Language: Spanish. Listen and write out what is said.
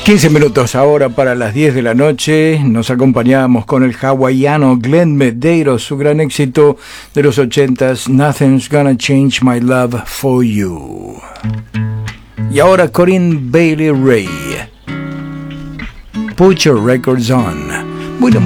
15 minutos ahora para las 10 de la noche. Nos acompañamos con el hawaiano Glenn Medeiros, su gran éxito de los 80s, Nothing's Gonna Change My Love for You. Y ahora Corinne Bailey Rae, Put Your Records On. Bueno,